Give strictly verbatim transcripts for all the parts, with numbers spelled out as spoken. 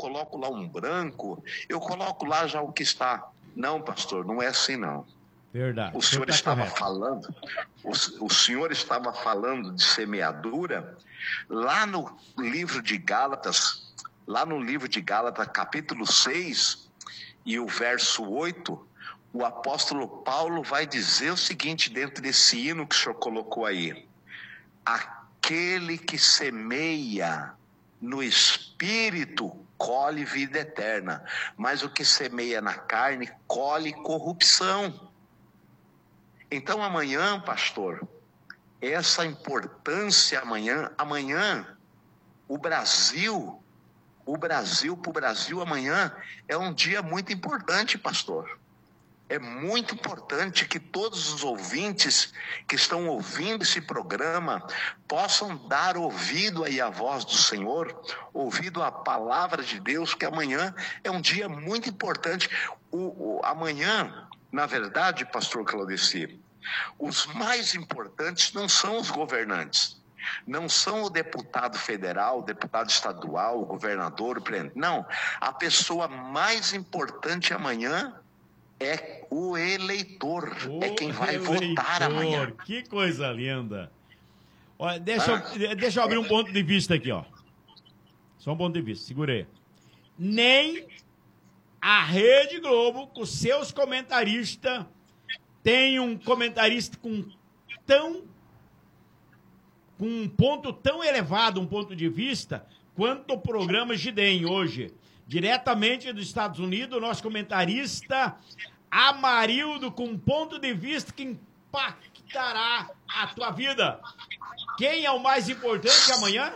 coloco lá um branco, eu coloco lá já o que está. Não, pastor, não é assim não. Verdade. O senhor tá estava correto. falando, o, o senhor estava falando de semeadura, lá no livro de Gálatas, lá no livro de Gálatas, capítulo seis, e o verso oito, o apóstolo Paulo vai dizer o seguinte, dentro desse hino que o senhor colocou aí: aquele que semeia no espírito colhe vida eterna, mas o que semeia na carne colhe corrupção. Então amanhã, pastor, essa importância amanhã, amanhã o Brasil, o Brasil para o Brasil amanhã é um dia muito importante, pastor. É muito importante que todos os ouvintes que estão ouvindo esse programa possam dar ouvido aí à voz do Senhor, ouvido à palavra de Deus, que amanhã é um dia muito importante. O, o, amanhã, na verdade, pastor Claudeci, os mais importantes não são os governantes. Não são o deputado federal, o deputado estadual, o governador, o presidente. Não, a pessoa mais importante amanhã é o eleitor, o é quem vai eleitor. votar amanhã. Que coisa linda. Olha, deixa, ah. eu, deixa eu abrir um ponto de vista aqui, ó. Só um ponto de vista, segura aí. Nem a Rede Globo, com seus comentaristas, tem um comentarista com tão com um ponto tão elevado, um ponto de vista, quanto o programa Gidem hoje. Diretamente dos Estados Unidos, o nosso comentarista Amarildo, com um ponto de vista que impactará a tua vida. Quem é o mais importante amanhã?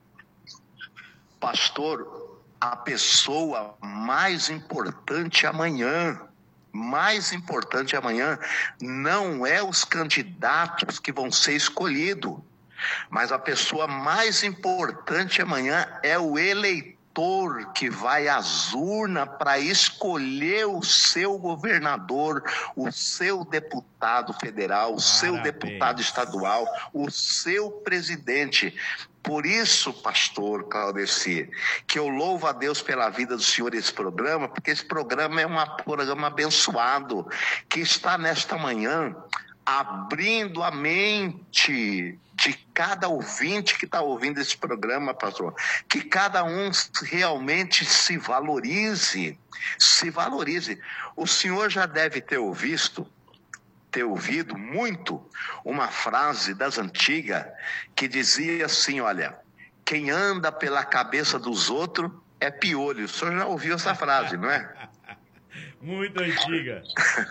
Pastor, a pessoa mais importante amanhã, mais importante amanhã, não é os candidatos que vão ser escolhidos, mas a pessoa mais importante amanhã é o eleitor que vai às urnas para escolher o seu governador, o seu deputado federal, o seu deputado estadual, o seu presidente. Por isso, pastor Claudeci, que eu louvo a Deus pela vida do senhor esse programa, porque esse programa é um programa abençoado, que está nesta manhã abrindo a mente de cada ouvinte que está ouvindo esse programa, pastor, que cada um realmente se valorize, se valorize. O senhor já deve ter ouvido, ter ouvido muito uma frase das antigas que dizia assim, olha, quem anda pela cabeça dos outros é piolho. O senhor já ouviu essa frase, não é? Muito antiga.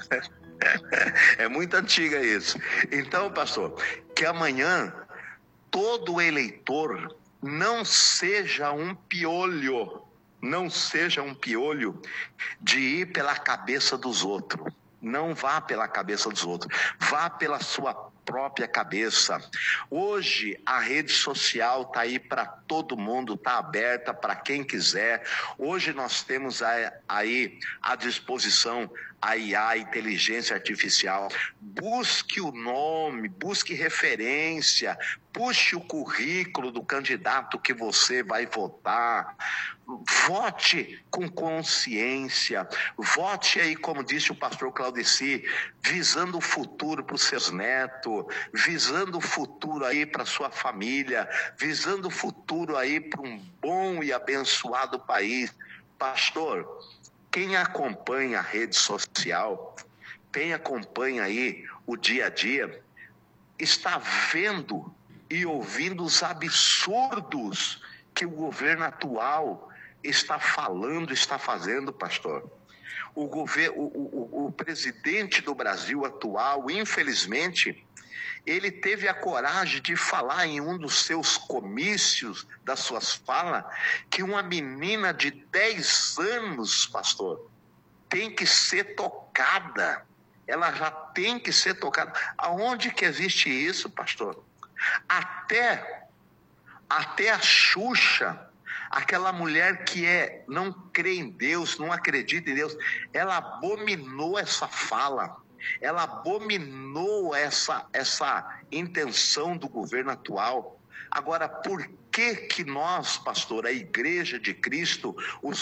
É muito antiga isso. Então, pastor, que amanhã todo eleitor não seja um piolho, não seja um piolho de ir pela cabeça dos outros. Não vá pela cabeça dos outros, vá pela sua própria cabeça. Hoje a rede social está aí para todo mundo, está aberta para quem quiser. Hoje nós temos aí à disposição a I A, inteligência artificial. Busque o nome, busque referência, puxe o currículo do candidato que você vai votar. Vote com consciência, vote aí, como disse o pastor Claudeci, visando o futuro para os seus netos, visando o futuro aí para sua família, visando o futuro aí para um bom e abençoado país. Pastor, quem acompanha a rede social, quem acompanha aí o dia a dia, está vendo e ouvindo os absurdos que o governo atual está falando, está fazendo, pastor. O, governo, o, o, o presidente do Brasil atual, infelizmente, ele teve a coragem de falar em um dos seus comícios, das suas falas, que uma menina de dez anos, pastor, tem que ser tocada. Ela já tem que ser tocada. Aonde que existe isso, pastor? Até, até a Xuxa, aquela mulher que é, não crê em Deus, não acredita em Deus, ela abominou essa fala, ela abominou essa, essa intenção do governo atual. Agora, por que que nós, pastor, a Igreja de Cristo, os